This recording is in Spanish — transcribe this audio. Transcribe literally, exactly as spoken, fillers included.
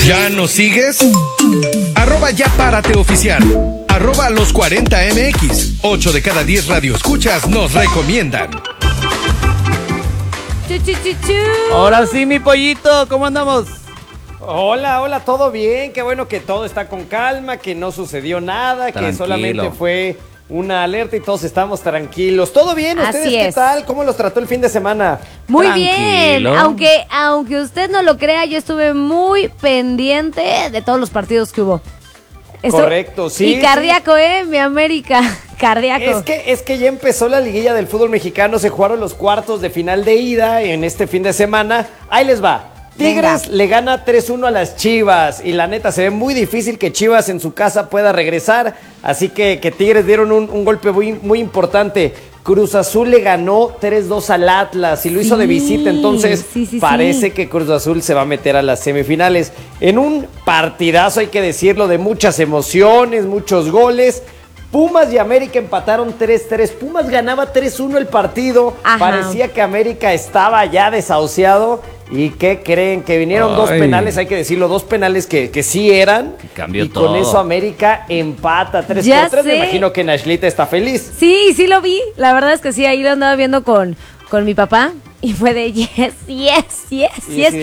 ¿Ya nos sigues? Arroba ya párate oficial. Arroba los cuarenta M X. ocho de cada diez radioescuchas nos recomiendan. Chu, chu, chu, chu. Ahora sí, mi pollito, ¿cómo andamos? Hola, hola, todo bien, qué bueno que todo está con calma, que no sucedió nada, Tranquilo. que solamente fue una alerta y todos estamos tranquilos. ¿Todo bien? ¿Ustedes Así qué es. tal? ¿Cómo los trató el fin de semana? Muy Tranquilo. bien, aunque, aunque usted no lo crea, yo estuve muy pendiente de todos los partidos que hubo. Esto- Correcto, sí, Y cardíaco, ¿eh? Mi América, cardíaco. Es que, es que ya empezó la liguilla del fútbol mexicano, se jugaron los cuartos de final de ida en este fin de semana. Ahí les va. Tigres Venga. le gana tres uno a las Chivas y la neta se ve muy difícil que Chivas en su casa pueda regresar, así que, que Tigres dieron un, un golpe muy, muy importante. Cruz Azul le ganó tres dos al Atlas y lo hizo de Sí, visita, entonces sí, sí, parece sí. que Cruz Azul se va a meter a las semifinales. En un partidazo, hay que decirlo, de muchas emociones, muchos goles. Pumas y América empataron tres tres. Pumas ganaba tres uno el partido. Ajá. Parecía que América estaba ya desahuciado. ¿Y qué creen? Que vinieron dos Ay. penales, hay que decirlo, dos penales que, que sí eran. Cambió y con todo. eso América empata tres Ya por tres. Me sé. imagino que Nashlita está feliz. Sí, sí lo vi. La verdad es que sí, ahí lo andaba viendo con, con mi papá. Y fue de yes, yes, yes, Y yes. sí,